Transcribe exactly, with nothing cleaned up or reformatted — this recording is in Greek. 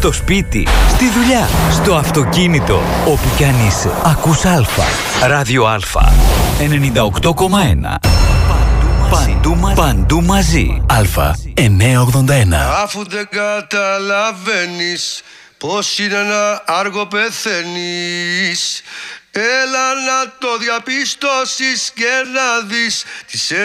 στο σπίτι, στη δουλειά, στο αυτοκίνητο. Όπου κι αν είσαι, ακούς Α. Ράδιο Α. ενενήντα οκτώ κόμμα ένα. Παντού, μα... Παντού μαζί. Α. εννιακόσια ογδόντα ένα. Αφού δεν καταλαβαίνεις πως είναι ένα άργο πεθαίνεις, έλα να το διαπιστώσεις και να δεις τι σε